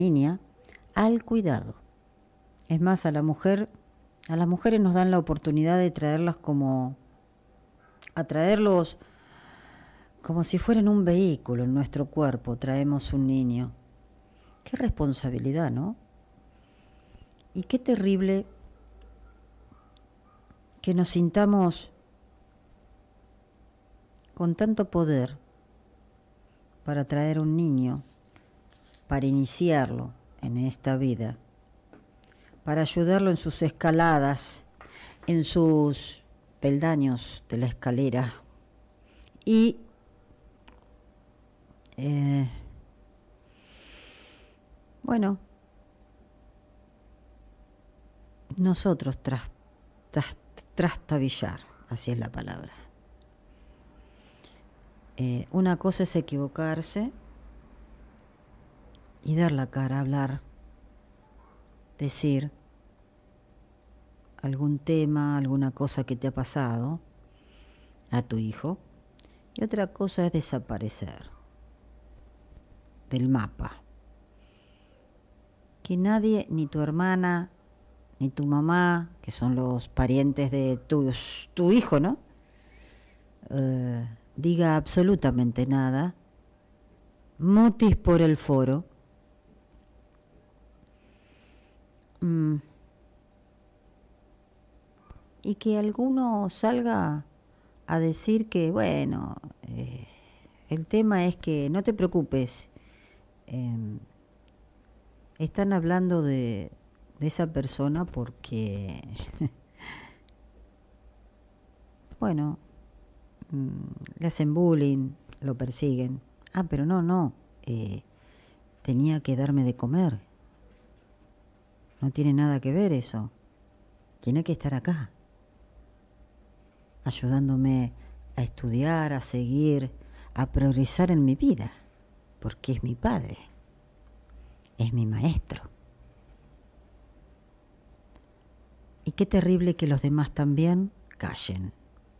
niña al cuidado. Es más, a las mujeres nos dan la oportunidad de traerlas atraerlos como si fueran un vehículo en nuestro cuerpo. Traemos un niño. Qué responsabilidad, ¿no? Y qué terrible que nos sintamos con tanto poder para traer un niño, para iniciarlo en esta vida, para ayudarlo en sus escaladas, en sus peldaños de la escalera. Y bueno, nosotros trastabillar, así es la palabra. Una cosa es equivocarse y dar la cara, hablar, decir algún tema, alguna cosa que te ha pasado a tu hijo. Y otra cosa es desaparecer del mapa. Que nadie, ni tu hermana, ni tu mamá, que son los parientes de tu hijo, ¿no? Diga absolutamente nada. Mutis por el foro. Y que alguno salga a decir que, bueno, el tema es que no te preocupes, están hablando de esa persona porque, bueno, le hacen bullying, lo persiguen. Ah, pero no, tenía que darme de comer. No tiene nada que ver eso. Tiene que estar acá, ayudándome a estudiar, a seguir, a progresar en mi vida, porque es mi padre, es mi maestro. Y qué terrible que los demás también callen.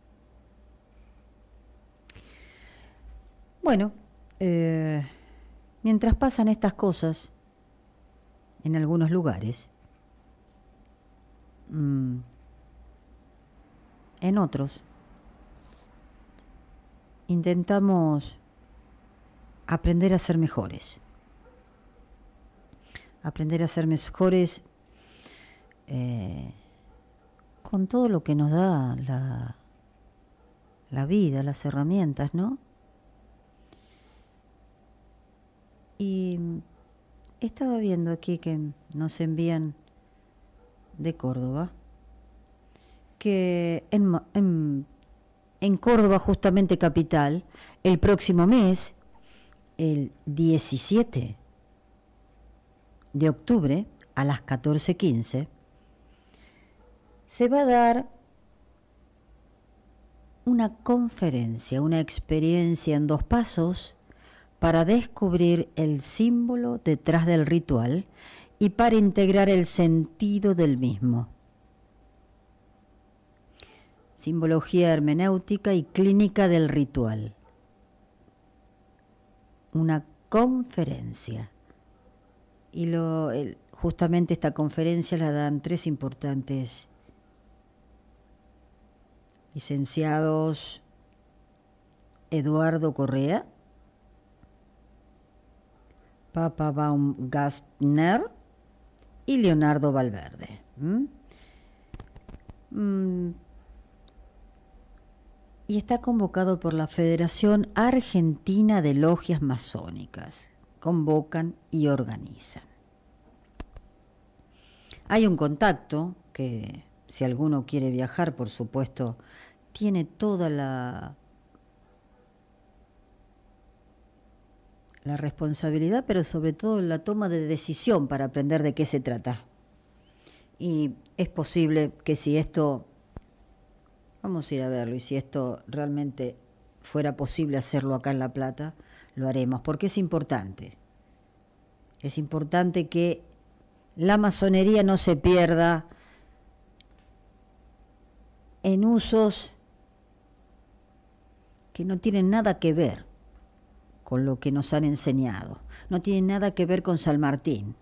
Bueno, mientras pasan estas cosas en algunos lugares, en otros intentamos aprender a ser mejores. Aprender a ser mejores con todo lo que nos da la vida, las herramientas, ¿no? Y estaba viendo aquí que nos envían de Córdoba, que en Córdoba, justamente capital, el próximo mes, el 17 de octubre, a las 14:15, se va a dar una conferencia, una experiencia en 2 pasos para descubrir el símbolo detrás del ritual y para integrar el sentido del mismo. Simbología hermenéutica y clínica del ritual. Una conferencia. Y justamente esta conferencia la dan 3 importantes licenciados: Eduardo Correa, Papa Baumgartner y Leonardo Valverde. Y está convocado por la Federación Argentina de Logias Masónicas. Convocan y organizan. Hay un contacto que, si alguno quiere viajar, por supuesto, tiene toda la responsabilidad, pero sobre todo la toma de decisión para aprender de qué se trata. Y es posible que si esto, vamos a ir a verlo, y si esto realmente fuera posible hacerlo acá en La Plata, lo haremos, porque es importante. Es importante que la masonería no se pierda en usos que no tienen nada que ver con lo que nos han enseñado. No tiene nada que ver con San Martín.